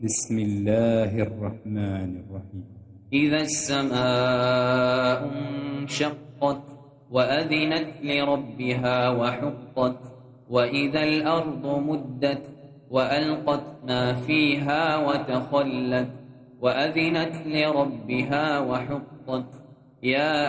بسم الله الرحمن الرحيم. إذا السماء انشقت وأذنت لربها وحقت وإذا الأرض مدت وألقت ما فيها وتخلت وأذنت لربها وحقت يا